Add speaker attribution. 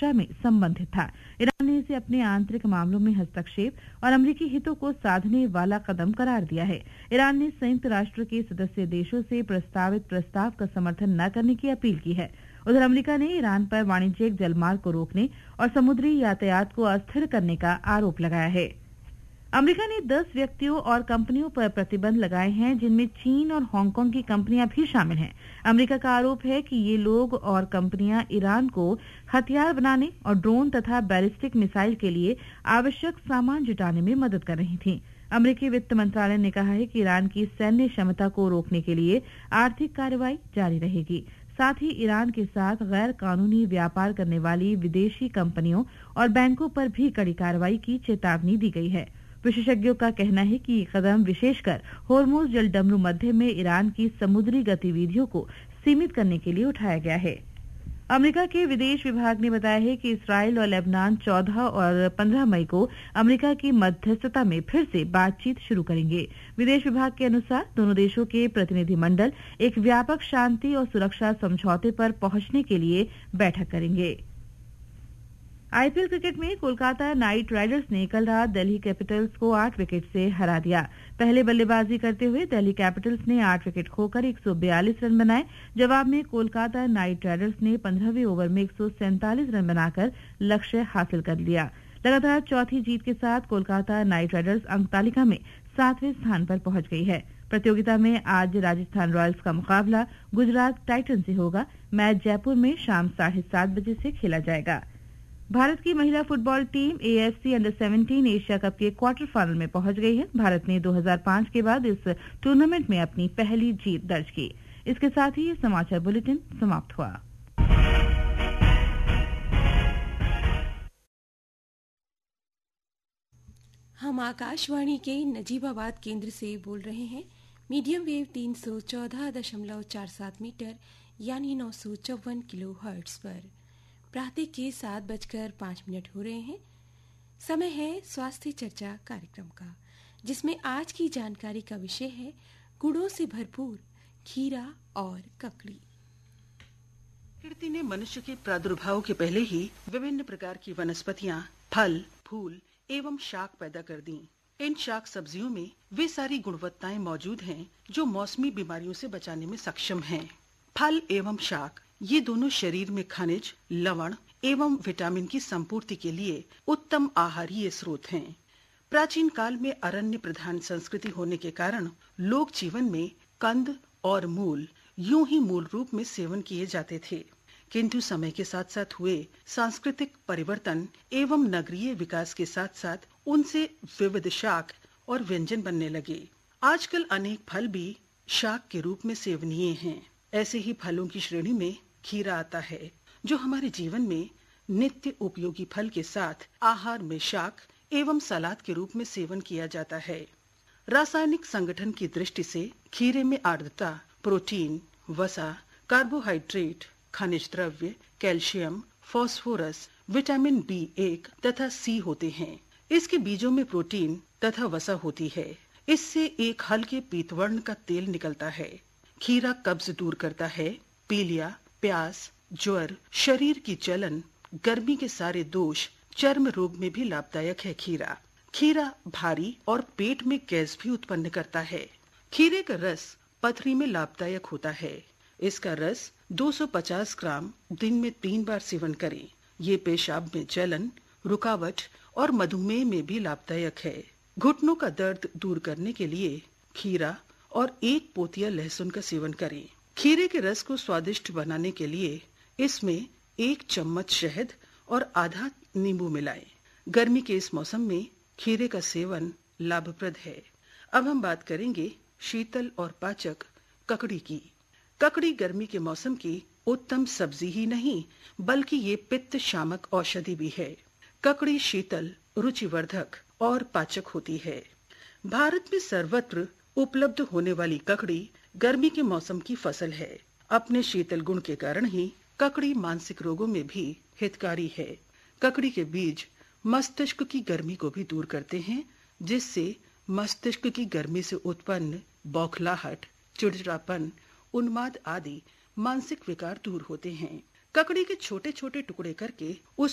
Speaker 1: सुरक्षा में संबंधित था। ईरान ने इसे अपने आंतरिक मामलों में हस्तक्षेप और अमेरिकी हितों को साधने वाला कदम करार दिया है। ईरान ने संयुक्त राष्ट्र के सदस्य देशों से प्रस्तावित प्रस्ताव का समर्थन न करने की अपील की है। उधर अमेरिका ने ईरान पर वाणिज्यिक जलमार्ग को रोकने और समुद्री यातायात को अस्थिर करने का आरोप लगाया है। अमेरिका ने 10 व्यक्तियों और कंपनियों पर प्रतिबंध लगाए हैं, जिनमें चीन और हांगकांग की कंपनियां भी शामिल हैं। अमेरिका का आरोप है कि ये लोग और कंपनियां ईरान को हथियार बनाने और ड्रोन तथा बैलिस्टिक मिसाइल के लिए आवश्यक सामान जुटाने में मदद कर रही थीं। अमेरिकी वित्त मंत्रालय ने कहा है कि ईरान की सैन्य क्षमता को रोकने के लिए आर्थिक कार्रवाई जारी रहेगी। साथ ही ईरान के साथ गैर कानूनी व्यापार करने वाली विदेशी कंपनियों और बैंकों पर भी कड़ी कार्रवाई की चेतावनी दी गई है। विशेषज्ञों का कहना है कि ये कदम विशेषकर होर्मुज जलडमरू मध्य में ईरान की समुद्री गतिविधियों को सीमित करने के लिए उठाया गया है। अमेरिका के विदेश विभाग ने बताया है कि इसराइल और लेबनान 14 और 15 मई को अमेरिका की मध्यस्थता में फिर से बातचीत शुरू करेंगे। विदेश विभाग के अनुसार दोनों देशों के प्रतिनिधिमंडल एक व्यापक शांति और सुरक्षा समझौते पर पहुंचने के लिए बैठक करेंगे। आईपीएल क्रिकेट में कोलकाता नाइट राइडर्स ने कल रात दिल्ली कैपिटल्स को 8 विकेट से हरा दिया। पहले बल्लेबाजी करते हुए दिल्ली कैपिटल्स ने 8 विकेट खोकर 142 रन बनाए। जवाब में कोलकाता नाइट राइडर्स ने 15वें ओवर में 147 रन बनाकर लक्ष्य हासिल कर लिया। लगातार चौथी जीत के साथ कोलकाता नाइट राइडर्स अंक तालिका में 7वें स्थान पर पहुंच गई है। प्रतियोगिता में आज राजस्थान रॉयल्स का मुकाबला गुजरात टाइटन से होगा। मैच जयपुर में शाम 7:30 बजे से खेला जाएगा। भारत की महिला football team AFC under-17 Asia cup के क्वार्टर फाइनल में पहुंच गई है। भारत ने 2005 के बाद इस टूर्नामेंट में अपनी पहली जीत दर्ज की। इसके साथ ही ये समाचार बुलेटिन समाप्त हुआ।
Speaker 2: हम आकाशवाणी के नजीबाबाद केंद्र से बोल रहे हैं। मीडियम वेव 314.47 मीटर यानी 954 किलो हर्ट्ज पर। प्रातः के 7:05 हो रहे हैं। समय है स्वास्थ्य चर्चा कार्यक्रम का, जिसमें आज की जानकारी का विषय है गुणों से भरपूर खीरा और ककड़ी।
Speaker 3: प्रकृति ने मनुष्य के प्रादुर्भाव के पहले ही विभिन्न प्रकार की वनस्पतियां, फल, फूल एवं शाक पैदा कर दी। इन शाक सब्जियों में वे सारी गुणवत्ताएं मौजूद हैं जो मौसमी बीमारियों से बचाने में सक्षम हैं। फल एवं शाक ये दोनों शरीर में खनिज, लवण एवं विटामिन की संपूर्ति के लिए उत्तम आहारीय स्रोत हैं। प्राचीन काल में अरण्य प्रधान संस्कृति होने के कारण लोक जीवन में कंद और मूल यूं ही मूल रूप में सेवन किए जाते थे, किंतु समय के साथ साथ हुए सांस्कृतिक परिवर्तन एवं नगरीय विकास के साथ साथ उनसे विविध शाक और व्यंजन बनने लगे। आजकल अनेक फल भी शाक के रूप में सेवनीय हैं। ऐसे ही फलों की श्रेणी में खीरा आता है, जो हमारे जीवन में नित्य उपयोगी फल के साथ आहार में शाक एवं सलाद के रूप में सेवन किया जाता है। रासायनिक संगठन की दृष्टि से खीरे में आर्द्रता, प्रोटीन, वसा, कार्बोहाइड्रेट, खनिज द्रव्य, कैल्शियम, फास्फोरस, विटामिन B1 तथा C होते हैं। इसके बीजों में प्रोटीन तथा वसा होती है। इससे एक हल्के पीतवर्ण का तेल निकलता है। खीरा कब्ज दूर करता है। पीलिया, प्यास, ज्वर, शरीर की जलन, गर्मी के सारे दोष, चर्म रोग में भी लाभदायक है खीरा। खीरा भारी और पेट में गैस भी उत्पन्न करता है। खीरे का रस पथरी में लाभदायक होता है। इसका रस 250 ग्राम दिन में 3 बार सेवन करें। ये पेशाब में जलन, रुकावट और मधुमेह में भी लाभदायक है। घुटनों का दर्द दूर करने के लिए खीरा और 1 पोतिया लहसुन का सेवन करें। खीरे के रस को स्वादिष्ट बनाने के लिए इसमें 1 चम्मच शहद और आधा नींबू मिलाएं। गर्मी के इस मौसम में खीरे का सेवन लाभप्रद है। अब हम बात करेंगे शीतल और पाचक ककड़ी की। ककड़ी गर्मी के मौसम की उत्तम सब्जी ही नहीं, बल्कि ये पित्त शामक औषधि भी है। ककड़ी शीतल, रुचिवर्धक और पाचक होती है। भारत में सर्वत्र उपलब्ध होने वाली ककड़ी गर्मी के मौसम की फसल है। अपने शीतल गुण के कारण ही ककड़ी मानसिक रोगों में भी हितकारी है। ककड़ी के बीज मस्तिष्क की गर्मी को भी दूर करते हैं, जिससे मस्तिष्क की गर्मी से उत्पन्न बौखलाहट, चिड़चिड़ापन, उन्माद आदि मानसिक विकार दूर होते हैं। ककड़ी के छोटे छोटे टुकड़े करके उस